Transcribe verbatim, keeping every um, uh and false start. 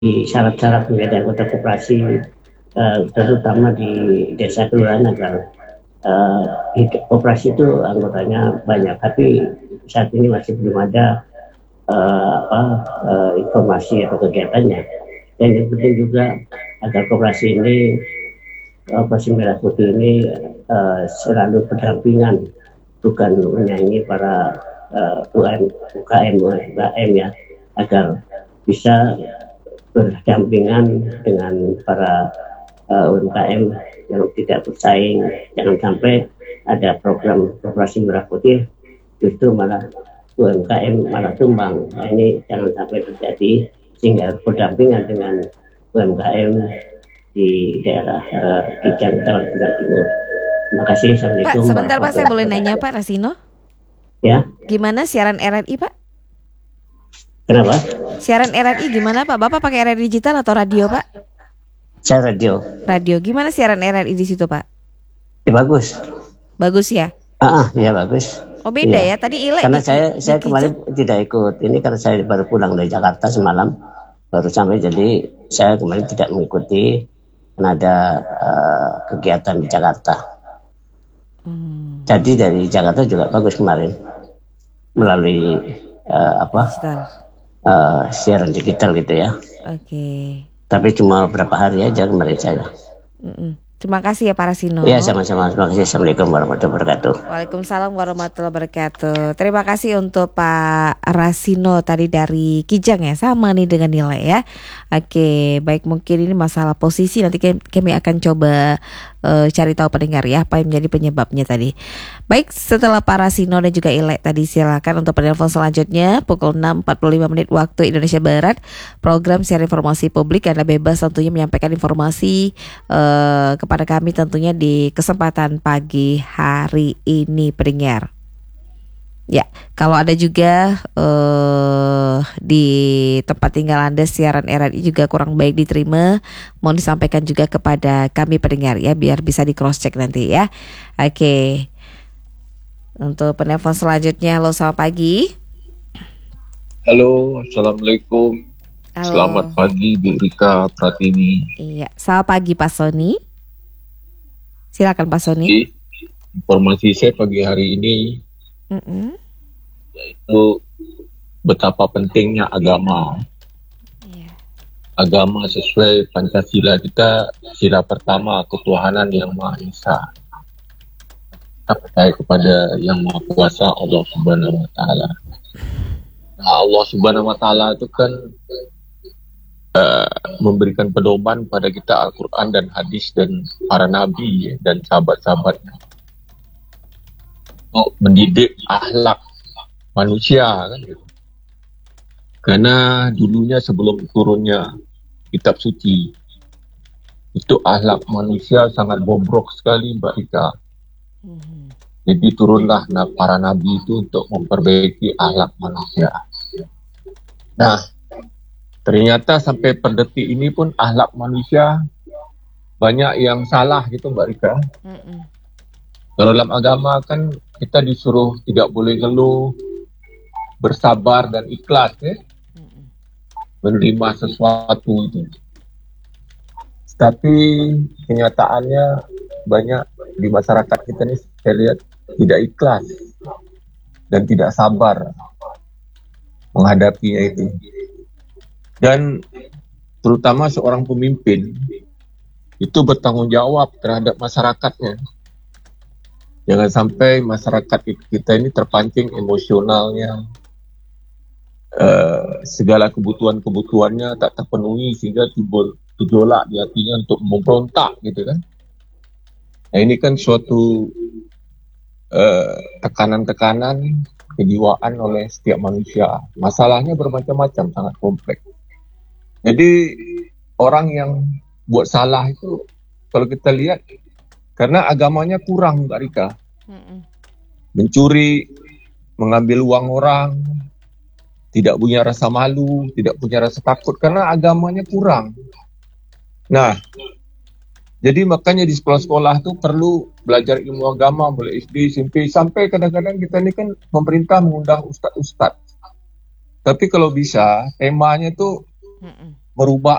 syarat-syarat menjadi anggota koperasi, uh, terutama di desa kelurahan agar uh, koperasi itu anggotanya banyak. Tapi saat ini masih belum ada uh, apa, uh, informasi atau kegiatannya. Dan yang penting juga agar koperasi ini, Koperasi Merah Putih ini uh, selalu berdampingan, bukan menyanyi para uh, U M U K M ya, agar bisa berdampingan dengan para uh, U M K M yang tidak bersaing. Jangan sampai ada program Koperasi Merah Putih justru malah U M K M malah tumbang. Nah, ini jangan sampai terjadi, sehingga berdampingan dengan U M K M di daerah uh, Kijang, Jawa Timur. Terima kasih. Pak, Assalamualaikum sebentar Pak, saya boleh warahmatullahi nanya wabarakatuh. Pak Rasino? Ya, Gimana siaran R R I Pak? kenapa? Siaran R R I gimana Pak? Bapak pakai R R I digital atau radio Pak? Saya radio. Radio. Gimana siaran R R I di situ Pak? Ya, bagus. Bagus ya? Ah, ah, ya bagus. Oh beda Iya. ya, tadi Ile Karena di, saya di saya Kijang. kemarin tidak ikut. Ini karena saya baru pulang dari Jakarta semalam, baru sampai, jadi saya kemarin tidak mengikuti karena ada uh, kegiatan di Jakarta. Hmm. Jadi dari Jakarta juga bagus kemarin melalui uh, apa Digital. uh, siaran digital gitu ya. Oke. Tapi cuma beberapa hari aja kemarin saya. Mm-mm. Terima kasih ya Pak Rasino. Iya, sama-sama. Terima kasih. Assalamualaikum warahmatullahi wabarakatuh. Waalaikumsalam warahmatullahi wabarakatuh. Terima kasih untuk Pak Rasino tadi dari Kijang ya, sama nih dengan nilai ya. Oke, baik, mungkin ini masalah posisi, nanti kami akan coba uh, cari tahu pendengar ya apa yang menjadi penyebabnya tadi. Baik, setelah Pak Rasino dan juga Ile tadi, silakan untuk penelpon selanjutnya pukul enam empat puluh lima menit waktu Indonesia Barat. Program siaran informasi publik, Anda bebas tentunya menyampaikan informasi uh, kepada kami tentunya di kesempatan pagi hari ini pendengar. Ya, kalau ada juga uh, di tempat tinggal Anda siaran R R I juga kurang baik diterima, mohon disampaikan juga kepada kami pendengar ya, biar bisa di cross check nanti ya. Oke. Untuk penelpon selanjutnya, halo selamat pagi. Halo, assalamualaikum. Halo. Selamat pagi Bu Rika Pratini. Iya, selamat pagi Pak Sony. Silakan Pak Sony. Jadi, informasi saya pagi hari ini Mm-mm. yaitu betapa pentingnya agama. Iya. Agama sesuai Pancasila kita, sila pertama ketuhanan yang Maha Esa. Kita percaya kepada Yang Maha Kuasa, Allah Subhanahu Wa Taala. Nah, Allah Subhanahu Wa Taala itu kan uh, memberikan pedoman pada kita Al-Quran dan hadis dan para nabi dan sahabat-sahabatnya untuk mendidik akhlak manusia kan gitu. Karena dulunya sebelum turunnya kitab suci itu akhlak manusia sangat bobrok sekali Mbak Rika. Mm-hmm. Jadi turunlah para nabi itu untuk memperbaiki akhlak manusia. Nah, ternyata sampai per detik ini pun akhlak manusia banyak yang salah gitu Mbak Rika. Mm-hmm. Kalau dalam agama kan kita disuruh tidak boleh ngeluh, bersabar dan ikhlas ya, menerima sesuatu itu. Tapi kenyataannya banyak di masyarakat kita ini saya lihat tidak ikhlas dan tidak sabar menghadapinya itu. Dan terutama seorang pemimpin itu bertanggung jawab terhadap masyarakatnya. Jangan sampai masyarakat kita ini terpancing emosionalnya, uh, segala kebutuhan-kebutuhannya tak terpenuhi sehingga timbul gejolak di hatinya untuk memberontak gitu kan. Nah ini kan suatu uh, tekanan-tekanan kejiwaan oleh setiap manusia. Masalahnya bermacam-macam, sangat kompleks. Jadi orang yang buat salah itu kalau kita lihat karena agamanya kurang Mbak Rika. Mm-mm. Mencuri, mengambil uang orang, tidak punya rasa malu, tidak punya rasa takut karena agamanya kurang. Nah, jadi makanya di sekolah-sekolah tuh perlu belajar ilmu agama mulai S D, S M P, sampai kadang-kadang kita ini kan pemerintah mengundang ustadz-ustadz. Tapi kalau bisa temanya tuh Mm-mm. merubah